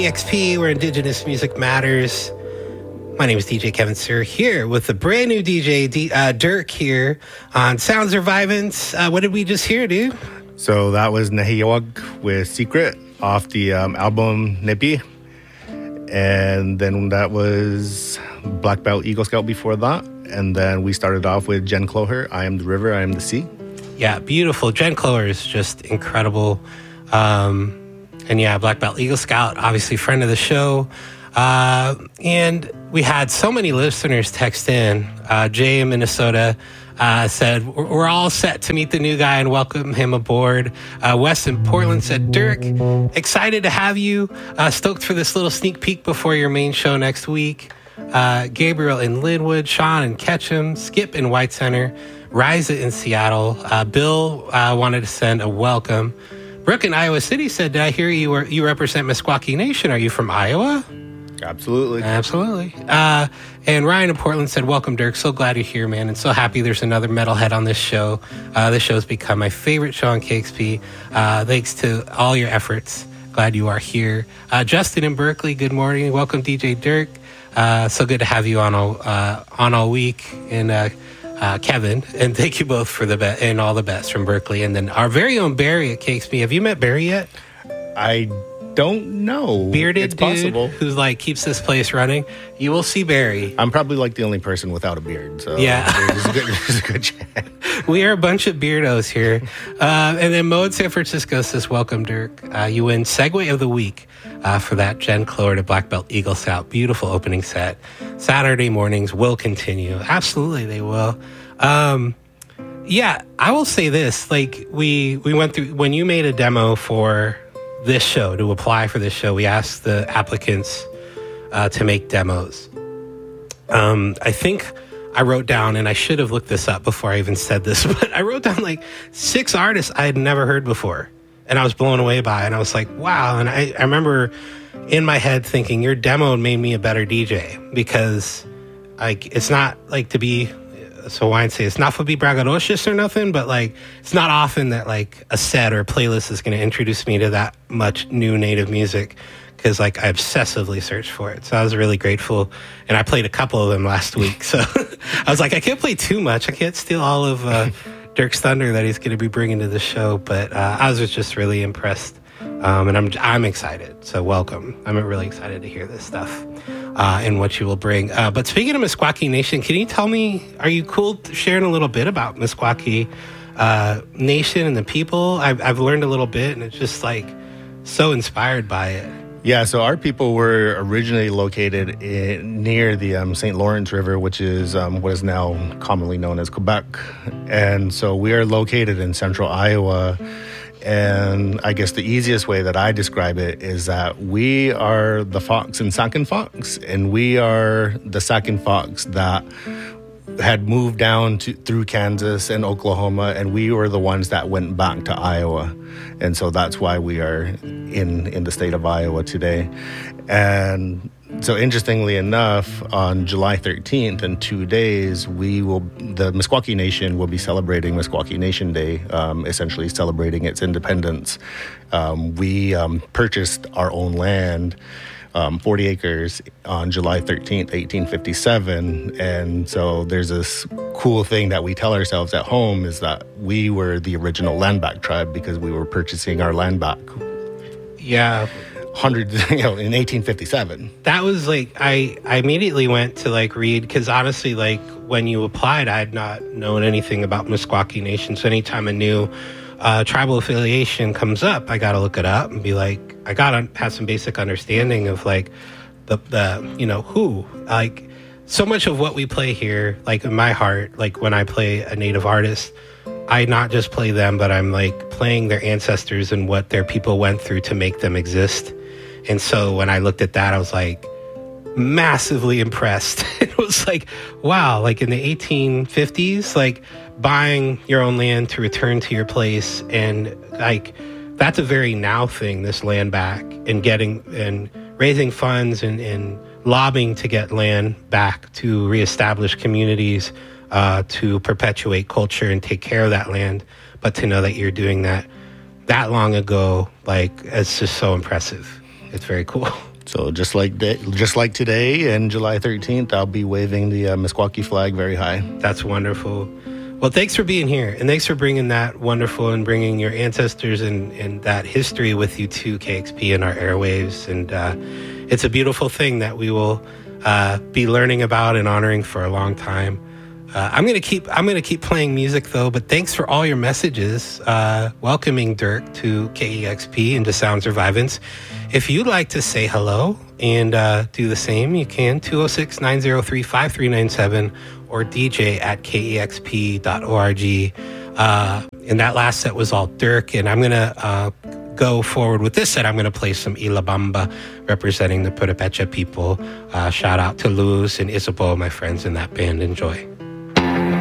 KEXP, where Indigenous music matters. My name is DJ Kevin Sir, here with the brand new DJ Dirk here on Sounds Revivance. What did we just hear, dude? So that was Nehiyawag with Secret off the album Nipi. And then that was Black Belt Eagle Scout before that. And then we started off with Jen Cloher, I Am the River, I Am the Sea. Yeah, beautiful. Jen Cloher is just incredible. And yeah, Black Belt Eagle Scout, obviously friend of the show. And we had so many listeners text in. Jay in Minnesota said, we're all set to meet the new guy and welcome him aboard. Wes in Portland said, Dirk, excited to have you. Stoked for this little sneak peek before your main show next week. Gabriel in Linwood, Sean in Ketchum, Skip in White Center, Riza in Seattle. Bill wanted to send a welcome. Brooke in Iowa City said, did I hear you represent Meskwaki Nation? Are you from Iowa? Absolutely. Absolutely. And Ryan in Portland said, welcome, Dirk. So glad you're here, man. And so happy there's another metalhead on this show. This show's become my favorite show on KXP. Thanks to all your efforts. Glad you are here. Justin in Berkeley, good morning. Welcome, DJ Dirk. So good to have you on all week. And Kevin, and thank you both for and all the best from Berkeley. And then our very own Barry at KXP. Have you met Barry yet? I don't know. Bearded it's dude possible. Who's like keeps this place running. You will see Barry. I'm probably like the only person without a beard. So yeah, there's a good chance. We are a bunch of beardos here. And then Mo in San Francisco says, welcome, Dirk. You win Segway of the Week for that Jen Cloher to Black Belt Eagle Scout. Beautiful opening set. Saturday mornings will continue. Absolutely, they will. Yeah, I will say this. Like, we went through, when you made a demo for this show, to apply for this show, we asked the applicants to make demos. I think I wrote down, and I should have looked this up before I even said this, but I wrote down like 6 artists I had never heard before. And I was blown away by it. And I was like, wow. And I remember in my head thinking, your demo made me a better DJ, because like, it's not like to be, so why say it's not for be braggadocious or nothing, but like, it's not often that like a set or a playlist is going to introduce me to that much new native music, because like I obsessively searched for it. So I was really grateful, and I played a couple of them last week. So I was like, I can't play too much. I can't steal all of Dirk's thunder that he's going to be bringing to the show. But I was just really impressed, and I'm excited. So welcome. I'm really excited to hear this stuff and what you will bring. But speaking of Meskwaki Nation, can you tell me, are you cool sharing a little bit about Meskwaki Nation and the people? I've learned a little bit, and it's just like so inspired by it. Yeah, so our people were originally located near the St. Lawrence River, which is what is now commonly known as Quebec. And so we are located in central Iowa. And I guess the easiest way that I describe it is that we are the Fox and Sakin Fox, and we are the Sakin Fox that had moved down through Kansas and Oklahoma, and we were the ones that went back to Iowa. And so that's why we are in the state of Iowa today. And so interestingly enough, on July 13th, in 2 days, the Meskwaki Nation will be celebrating Meskwaki Nation Day, essentially celebrating its independence. We purchased our own land, 40 acres, on July 13th, 1857. And so there's this cool thing that we tell ourselves at home, is that we were the original landback tribe, because we were purchasing our land back. Yeah. Hundreds, in 1857. That was like, I immediately went to like read, because honestly, like when you applied, I had not known anything about Meskwaki Nation. So anytime a new tribal affiliation comes up, I got to look it up and be like, I got to have some basic understanding of like the who, like so much of what we play here, like in my heart, like when I play a native artist, I not just play them, but I'm like playing their ancestors and what their people went through to make them exist. And so when I looked at that, I was like massively impressed. It was like, wow, like in the 1850s, like buying your own land to return to your place. And like, that's a very now thing, this land back, and getting and raising funds and lobbying to get land back to reestablish communities, to perpetuate culture and take care of that land. But to know that you're doing that long ago, like, it's just so impressive. It's very cool. So just like today and July 13th, I'll be waving the Meskwaki flag very high. That's wonderful. Well, thanks for being here, and thanks for bringing that wonderful and bringing your ancestors and that history with you to KEXP and our airwaves. And it's a beautiful thing that we will be learning about and honoring for a long time. I'm gonna keep playing music though, but thanks for all your messages welcoming Dirk to KEXP and to Sound Survivance. If you'd like to say hello and do the same, you can 206-903-5397 or dj@kexp.org. And that last set was all Dirk, and I'm gonna go forward with this set. I'm gonna play some Ilabamba representing the Purepecha people. Shout out to Luz and Isabeau, my friends in that band. Enjoy.